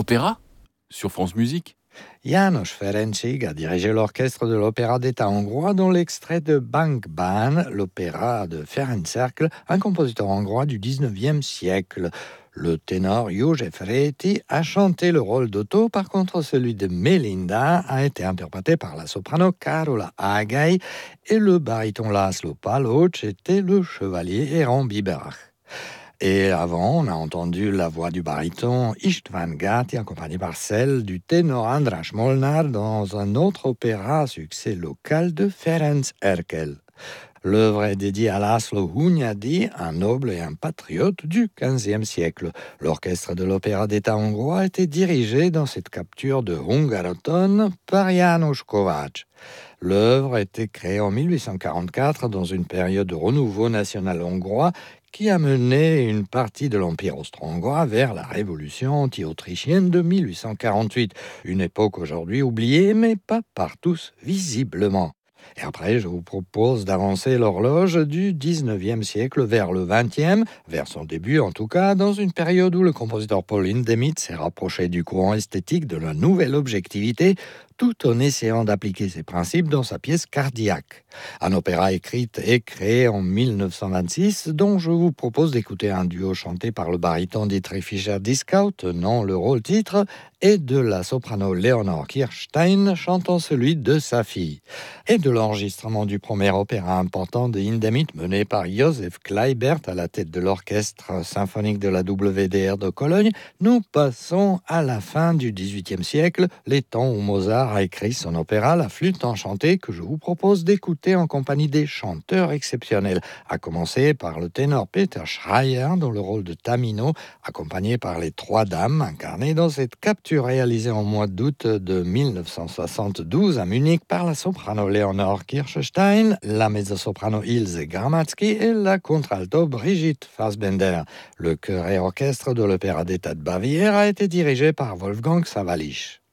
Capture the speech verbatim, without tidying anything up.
l'opéra sur France Musique. János Ferencsig a dirigé l'orchestre de l'Opéra d'État hongrois dont l'extrait de Bankban, l'opéra de Ferenc Erkel, un compositeur hongrois du dix-neuvième siècle. Le ténor József Réti a chanté le rôle d'Otto, par contre celui de Melinda a été interprété par la soprano Carola Ágai et le baryton László Palócs était le chevalier errant Biberach. Et avant, on a entendu la voix du baryton István Gati accompagnée par celle du ténor András Molnár dans un autre opéra à succès local de Ferenc Erkel. L'œuvre est dédiée à László Hunyadi, un noble et un patriote du quinzième siècle. L'orchestre de l'Opéra d'État hongrois a été dirigé dans cette capture de Hungaroton par János Kovács. L'œuvre a été créée en mille huit cent quarante-quatre dans une période de renouveau national hongrois qui a mené une partie de l'Empire austro-hongrois vers la révolution anti-autrichienne de mille huit cent quarante-huit. Une époque aujourd'hui oubliée, mais pas par tous, visiblement. Et après, je vous propose d'avancer l'horloge du dix-neuvième siècle vers le vingtième, vers son début en tout cas, dans une période où le compositeur Paul Hindemith s'est rapproché du courant esthétique de la nouvelle objectivité, tout en essayant d'appliquer ces principes dans sa pièce Cardiaque, un opéra écrit et créé en mille neuf cent vingt-six, dont je vous propose d'écouter un duo chanté par le baryton Dietrich Fischer-Dieskau, tenant le rôle titre, et de la soprano Leonor Kirstein, chantant celui de sa fille. Et de l'enregistrement du premier opéra important de Hindemith, mené par Joseph Kleibert à la tête de l'orchestre symphonique de la W D R de Cologne, nous passons à la fin du dix-huitième siècle, les temps où Mozart a écrit son opéra La Flûte enchantée, que je vous propose d'écouter en compagnie des chanteurs exceptionnels, à commencer par le ténor Peter Schreier dans le rôle de Tamino, accompagné par les trois dames incarnées dans cette capture réalisée en mois d'août de mille neuf cent soixante-douze à Munich par la soprano Leonor Kirchstein, la mezzo-soprano Ilse Gramatzky et la contralto Brigitte Fassbender. Le chœur et orchestre de l'Opéra d'État de Bavière a été dirigé par Wolfgang Sawallisch.